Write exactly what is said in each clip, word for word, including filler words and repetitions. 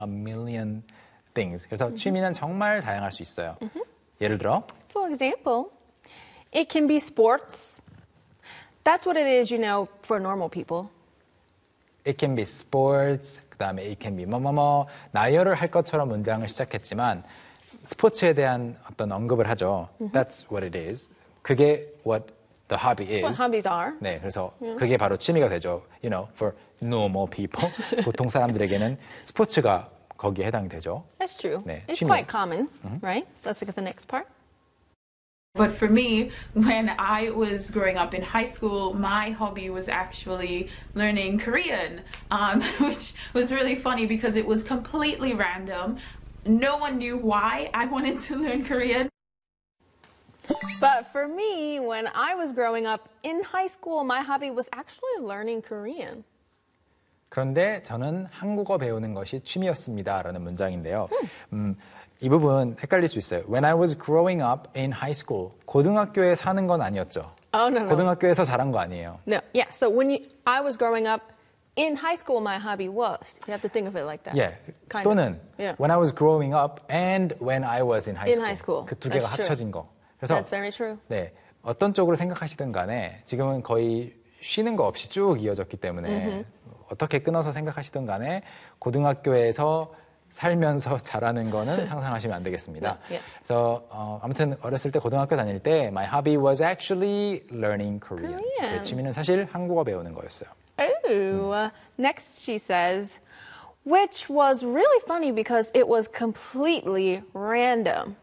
a million things. 그래서 mm-hmm. 취미는 정말 다양할 수 있어요. Mm-hmm. 예를 들어, for example, it can be sports. That's what it is, you know, for normal people. It can be sports. 그다음에 it can be 뭐뭐뭐 나열을 할 것처럼 문장을 시작했지만 스포츠에 대한 어떤 언급을 하죠. Mm-hmm. That's what it is. 그게 what the hobby is. What hobbies are. 네, 그래서 yeah. 그게 바로 취미가 되죠. You know, for normal people. 보통 사람들에게는 스포츠가 거기에 해당이 되죠. That's true. 네, It's 취미. quite common, mm-hmm. right? Let's look at the next part. But for me, when I was growing up in high school, my hobby was actually learning Korean, um, which was really funny because it was completely random. No one knew why I wanted to learn Korean. But for me, when I was growing up in high school, my hobby was actually learning Korean. 그런데 저는 한국어 배우는 것이 취미였습니다라는 문장인데요. 음. 음, 이 부분 헷갈릴 수 있어요. When I was growing up in high school, 고등학교에 사는 건 아니었죠. Oh, no, no. 고등학교에서 자란 거 아니에요. No, yeah. So when you, I was growing up in high school, my hobby was. You have to think of it like that. Yeah. Kind 또는 yeah. when I was growing up and when I was in high in school. high school. 그 두 개가 That's 합쳐진 true. 거. 그래서 That's very true. 네, 어떤 쪽으로 생각하시든 간에 지금은 거의 쉬는 거 없이 쭉 이어졌기 때문에 mm-hmm. 어떻게 끊어서 생각하시든 간에 고등학교에서 살면서 잘하는 거는 상상하시면 안 되겠습니다. Yes. 그래서 어, 아무튼 어렸을 때 고등학교 다닐 때 my hobby was actually learning Korean. Korean. 제 취미는 사실 한국어 배우는 거였어요. Oh, 음. Next she says, which was really funny because it was completely random.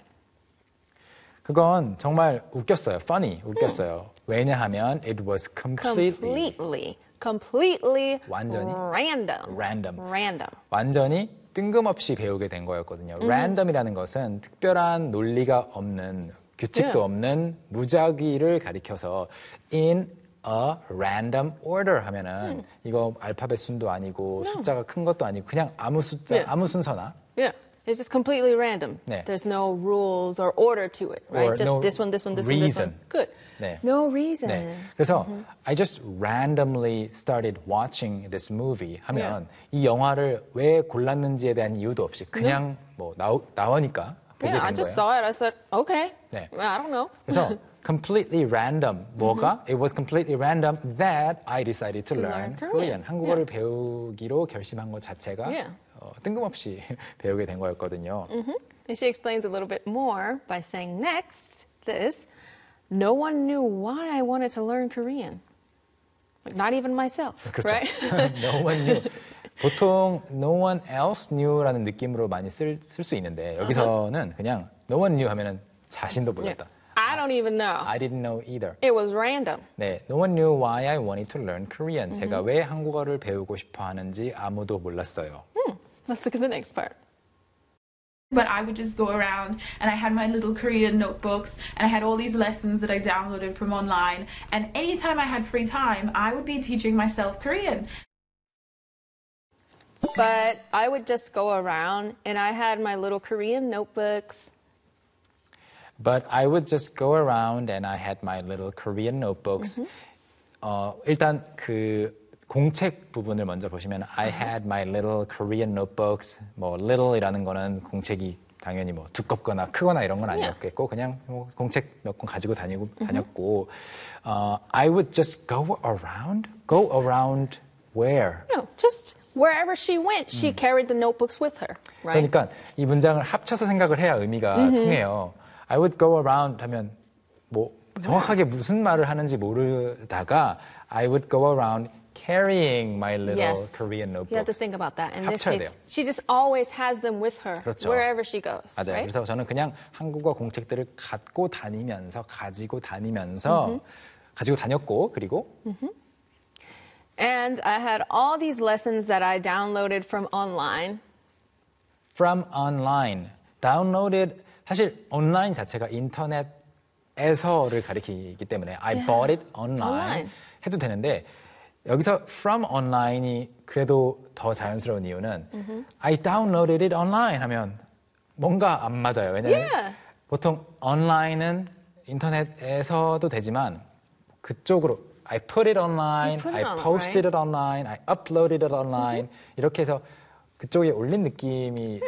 그건 정말 웃겼어요. funny, 웃겼어요. 음. 왜냐하면 it was completely, completely, completely 완전히 random. random. random. 완전히 뜬금없이 배우게 된 거였거든요. 음. random이라는 것은 특별한 논리가 없는, 규칙도 yeah. 없는 무작위를 가리켜서 in a random order 하면은 음. 이거 알파벳 순도 아니고 no. 숫자가 큰 것도 아니고 그냥 아무 숫자, yeah. 아무 순서나 yeah. It's just completely random. 네. There's no rules or order to it, right? Or just no this one, this one, this reason. one, this one. Good. 네. No reason. 네. 그래서 mm-hmm. I just randomly started watching this movie 하면 yeah. 이 영화를 왜 골랐는지에 대한 이유도 없이 그냥 yeah. 뭐 나오, 나오니까 보게 yeah, 된 I just 거예요. saw it. I said, okay. 네. I don't know. 그래서 completely random. 뭐가? Mm-hmm. It was completely random that I decided to, to learn, learn Korean. Korean. 한국어를 yeah. 배우기로 결심한 것 자체가 yeah. 어, 뜬금없이 배우게 된 거였거든요. Mm-hmm. And she explains a little bit more by saying next this, no one knew why I wanted to learn Korean. Like, not even myself, 그렇죠. right? No one knew. 보통 no one else knew라는 느낌으로 많이 쓸 수 있는데 여기서는 uh-huh. 그냥 no one knew 하면은 자신도 몰랐다. Yeah. I don't even know. I didn't know either. It was random. 네, no one knew why I wanted to learn Korean. Mm-hmm. 제가 왜 한국어를 배우고 싶어 하는지 아무도 몰랐어요. Hmm. Let's look at the next part. But I would just go around and I had my little Korean notebooks and I had all these lessons that I downloaded from online. And anytime I had free time, I would be teaching myself Korean. But I would just go around and I had my little Korean notebooks. But I would just go around and I had my little Korean notebooks. Mm-hmm. 어, 일단 그 공책 부분을 먼저 보시면 I had my little Korean notebooks. 뭐 little이라는 거는 공책이 당연히 뭐 두껍거나 크거나 이런 건 아니었겠고 yeah. 그냥 뭐 공책 몇 권 가지고 다니고 mm-hmm. 다녔고 어, I would just go around. Go around where? No, just wherever she went, she 음. carried the notebooks with her. Right? 그러니까 이 문장을 합쳐서 생각을 해야 의미가 mm-hmm. 통해요. I would go around 하면 뭐 정확하게 무슨 말을 하는지 모르다가 I would go around carrying my little yes. Korean notebooks. You have to think about that. In this 합쳐야 case, 돼요. she just always has them with her 그렇죠. wherever she goes. 맞아요. Right? 그래서 저는 그냥 한국어 공책들을 갖고 다니면서 가지고 다니면서 mm-hmm. 가지고 다녔고 그리고 mm-hmm. And I had all these lessons that I downloaded from online. From online. Downloaded 사실 온라인 자체가 인터넷에서를 가리키기 때문에 I yeah. bought it online, online 해도 되는데 여기서 from online이 그래도 더 자연스러운 이유는 mm-hmm. I downloaded it online 하면 뭔가 안 맞아요. 왜냐하면 yeah. 보통 online은 인터넷에서도 되지만 그쪽으로 I put it online, put it I on, posted right? it online, I uploaded it online mm-hmm. 이렇게 해서 그쪽에 올린 느낌이